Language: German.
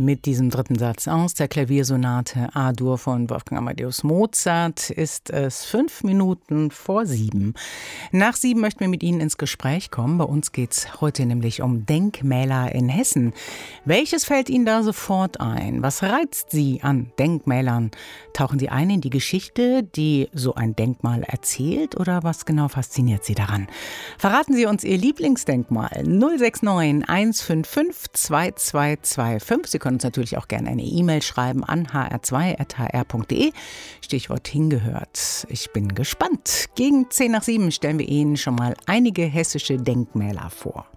Mit diesem dritten Satz aus der Klaviersonate A-Dur von Wolfgang Amadeus Mozart ist es 7:05. Nach 7 möchten wir mit Ihnen ins Gespräch kommen. Bei uns geht es heute nämlich um Denkmäler in Hessen. Welches fällt Ihnen da sofort ein? Was reizt Sie an Denkmälern? Tauchen Sie ein in die Geschichte, die so ein Denkmal erzählt, oder was genau fasziniert Sie daran? Verraten Sie uns Ihr Lieblingsdenkmal. 069 155 2225. Sie können uns natürlich auch gerne eine E-Mail schreiben an hr2@hr.de. Stichwort hingehört. Ich bin gespannt. Gegen 6:50 stellen wir Ihnen schon mal einige hessische Denkmäler vor.